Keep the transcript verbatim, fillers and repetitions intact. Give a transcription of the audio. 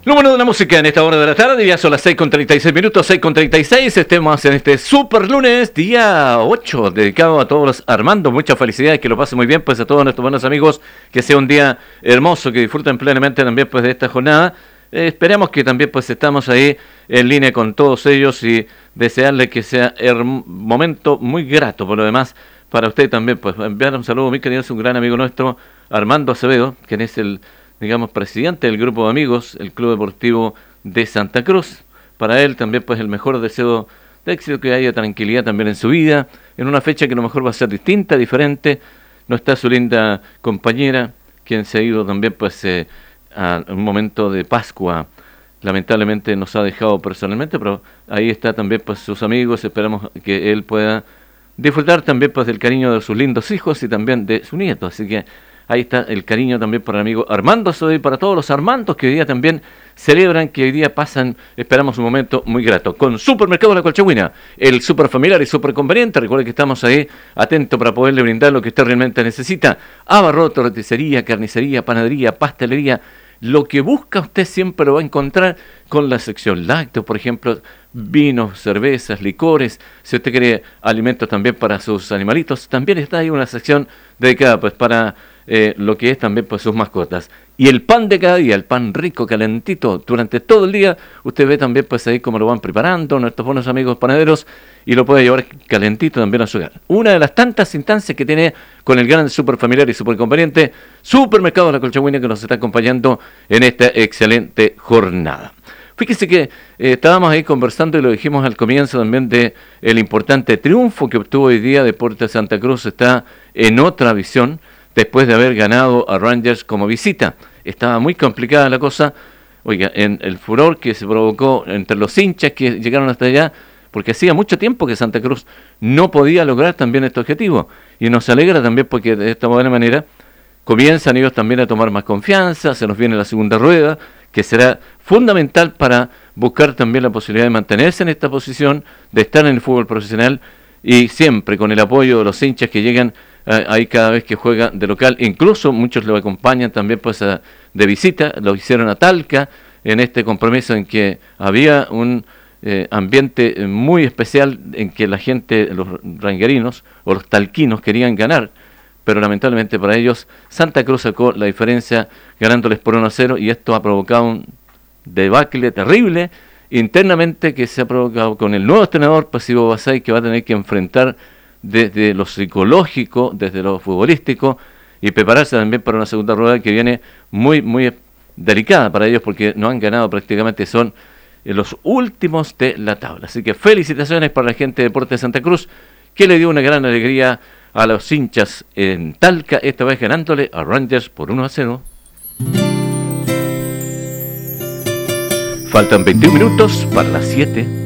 Lo bueno de la música en esta hora de la tarde, ya son las seis con treinta y seis minutos, seis con treinta y seis, estemos en este super lunes, día ocho, dedicado a todos los Armando, muchas felicidades, que lo pasen muy bien, pues a todos nuestros buenos amigos, que sea un día hermoso, que disfruten plenamente también pues de esta jornada, eh, esperamos que también pues estamos ahí en línea con todos ellos y desearles que sea un momento muy grato, por lo demás, para usted también, pues enviar un saludo, mi querido, es un gran amigo nuestro, Armando Acevedo, quien es el digamos, presidente del grupo de amigos, el Club Deportivo de Santa Cruz. Para él también, pues, el mejor deseo de éxito, que haya tranquilidad también en su vida, en una fecha que a lo mejor va a ser distinta, diferente. No está su linda compañera, quien se ha ido también, pues, eh, a un momento de Pascua. Lamentablemente nos ha dejado personalmente, pero ahí está también, pues, sus amigos. Esperamos que él pueda disfrutar también, pues, del cariño de sus lindos hijos y también de su nieto. Así que ahí está el cariño también para el amigo Armando Soy, para todos los Armandos que hoy día también celebran, que hoy día pasan, esperamos un momento muy grato. Con Supermercado La Colchagüina, el super familiar y super conveniente. Recuerde que estamos ahí atentos para poderle brindar lo que usted realmente necesita. Abarrotes, roticería, carnicería, panadería, pastelería. Lo que busca usted siempre lo va a encontrar con la sección lácteos, por ejemplo, vinos, cervezas, licores. Si usted quiere alimentos también para sus animalitos, también está ahí una sección dedicada pues para Eh, lo que es también pues sus mascotas. Y el pan de cada día, el pan rico, calentito, durante todo el día, usted ve también pues ahí cómo lo van preparando nuestros buenos amigos panaderos y lo puede llevar calentito también a su hogar. Una de las tantas instancias que tiene con el gran super familiar y super conveniente Supermercado La Colchagüina, que nos está acompañando en esta excelente jornada. Fíjese que eh, estábamos ahí conversando y lo dijimos al comienzo también de el importante triunfo que obtuvo hoy día Deportes Santa Cruz. Está en otra visión después de haber ganado a Rangers como visita. Estaba muy complicada la cosa, oiga, en el furor que se provocó entre los hinchas que llegaron hasta allá, porque hacía mucho tiempo que Santa Cruz no podía lograr también este objetivo, y nos alegra también porque de esta buena manera comienzan ellos también a tomar más confianza, se nos viene la segunda rueda, que será fundamental para buscar también la posibilidad de mantenerse en esta posición, de estar en el fútbol profesional, y siempre con el apoyo de los hinchas que llegan ahí cada vez que juega de local, incluso muchos lo acompañan también pues a, de visita, lo hicieron a Talca en este compromiso en que había un eh, ambiente muy especial en que la gente, los ranguerinos o los talquinos querían ganar, pero lamentablemente para ellos Santa Cruz sacó la diferencia ganándoles por uno a cero y esto ha provocado un debacle terrible internamente que se ha provocado con el nuevo entrenador Pasivo Basay, que va a tener que enfrentar desde lo psicológico, desde lo futbolístico, y prepararse también para una segunda rueda que viene muy, muy delicada para ellos, porque no han ganado prácticamente, son los últimos de la tabla. Así que felicitaciones para la gente de Deportes de Santa Cruz, que le dio una gran alegría a los hinchas en Talca, esta vez ganándole a Rangers por uno a cero. Faltan veintiún minutos para las siete.